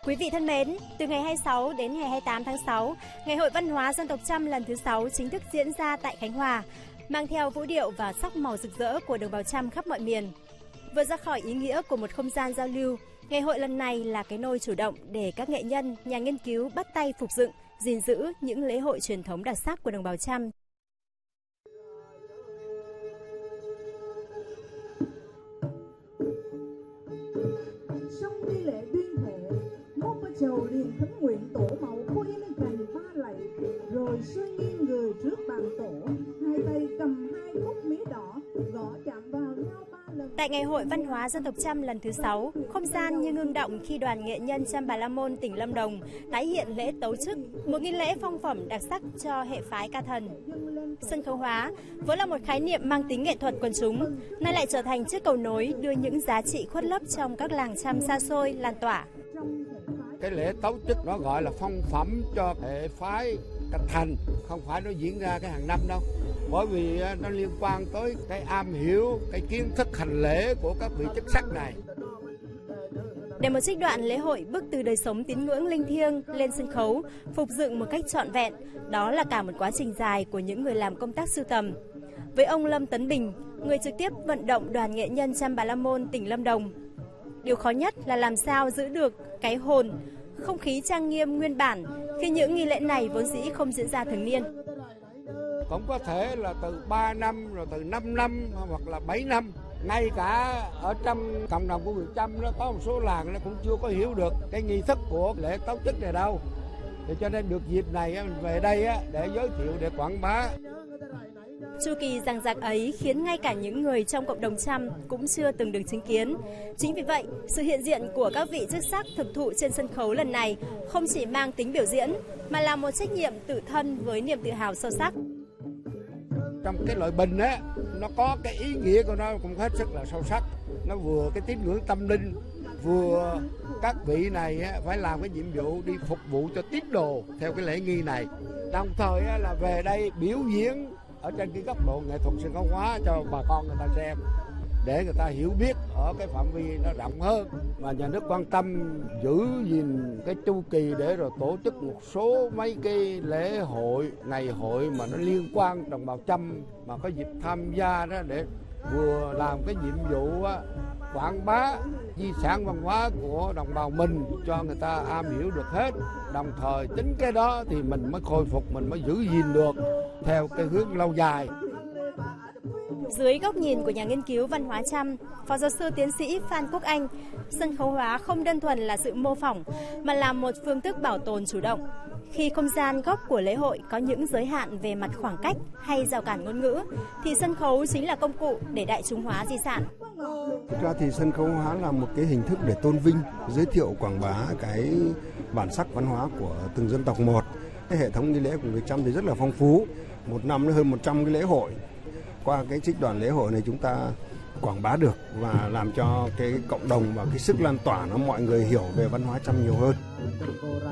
Quý vị thân mến, từ ngày 26 đến ngày 28 tháng 6, Ngày hội văn hóa dân tộc Chăm lần thứ 6 chính thức diễn ra tại Khánh Hòa, mang theo vũ điệu và sắc màu rực rỡ của đồng bào Chăm khắp mọi miền. Vượt ra khỏi ý nghĩa của một không gian giao lưu, ngày hội lần này là cái nôi chủ động để các nghệ nhân, nhà nghiên cứu bắt tay phục dựng, gìn giữ những lễ hội truyền thống đặc sắc của đồng bào Chăm. Sông đi lễ duyên thệ, mốt có chầu liền khấn nguyện tổ mẫu khôi lên cành ba lạy, rồi xoay nghiêng người trước bàn tổ, hai tay cầm hai khúc mía đỏ, gõ chạm vào nhau 3 lần. Tại Ngày hội văn hóa dân tộc Chăm lần thứ 6, không gian như ngưng động khi đoàn nghệ nhân Chăm Bà La Môn tỉnh Lâm Đồng tái hiện lễ tấu chức, một nghi lễ phong phẩm đặc sắc cho hệ phái ca thần. Sân khấu hóa vốn là một khái niệm mang tính nghệ thuật quần chúng, nay lại trở thành chiếc cầu nối đưa những giá trị khuất lấp trong các làng Chăm xa xôi lan tỏa. Cái lễ tấu chức nó gọi là phong phẩm cho hệ phái ca thành, không phải nó diễn ra cái hàng năm đâu, bởi vì nó liên quan tới cái am hiểu, cái kiến thức hành lễ của các vị chức sắc này. Để một trích đoạn lễ hội bước từ đời sống tín ngưỡng linh thiêng lên sân khấu, phục dựng một cách trọn vẹn, đó là cả một quá trình dài của những người làm công tác sưu tầm. Với ông Lâm Tấn Bình, người trực tiếp vận động đoàn nghệ nhân Chăm Bà La Môn tỉnh Lâm Đồng, điều khó nhất là làm sao giữ được cái hồn, không khí trang nghiêm nguyên bản khi những nghi lễ này vốn dĩ không diễn ra thường niên. Cũng có thể là từ 3 năm, rồi từ 5 năm hoặc là 7 năm. Ngay cả ở trong cộng đồng của người Chăm nó có một số làng nó cũng chưa có hiểu được cái nghi thức của lễ tấu chức này đâu. Thì cho nên được dịp này mình về đây để giới thiệu, để quảng bá. Chu kỳ dằng dặc ấy khiến ngay cả những người trong cộng đồng Chăm cũng chưa từng được chứng kiến. Chính vì vậy, sự hiện diện của các vị chức sắc thực thụ trên sân khấu lần này không chỉ mang tính biểu diễn, mà là một trách nhiệm tự thân với niềm tự hào sâu sắc. Trong cái loại bình nó có cái ý nghĩa của nó cũng hết sức là sâu sắc. Nó vừa cái tín ngưỡng tâm linh, vừa các vị này phải làm cái nhiệm vụ đi phục vụ cho tín đồ theo cái lễ nghi này. Đồng thời là về đây biểu diễn ở trên cái góc độ nghệ thuật sân khấu hóa cho bà con người ta xem, để người ta hiểu biết ở cái phạm vi nó rộng hơn. Và nhà nước quan tâm giữ gìn cái chu kỳ để rồi tổ chức một số mấy cái lễ hội, ngày hội mà nó liên quan đồng bào Chăm mà có dịp tham gia đó, để vừa làm cái nhiệm vụ quảng bá di sản văn hóa của đồng bào mình cho người ta am hiểu được hết. Đồng thời chính cái đó thì mình mới khôi phục, mình mới giữ gìn được theo cái hướng lâu dài. Dưới góc nhìn của nhà nghiên cứu văn hóa Chăm, Phó giáo sư tiến sĩ Phan Quốc Anh, sân khấu hóa không đơn thuần là sự mô phỏng, mà là một phương thức bảo tồn chủ động. Khi không gian góc của lễ hội có những giới hạn về mặt khoảng cách hay rào cản ngôn ngữ, thì sân khấu chính là công cụ để đại chúng hóa di sản. Thực ra thì sân khấu hóa là một cái hình thức để tôn vinh, giới thiệu, quảng bá cái bản sắc văn hóa của từng dân tộc một. Cái hệ thống nghi lễ của người Chăm thì rất là phong phú, một năm nó hơn 100 cái lễ hội. Qua cái trích đoạn lễ hội này chúng ta quảng bá được và làm cho cái cộng đồng và cái sức lan tỏa nó mọi người hiểu về văn hóa Chăm nhiều hơn.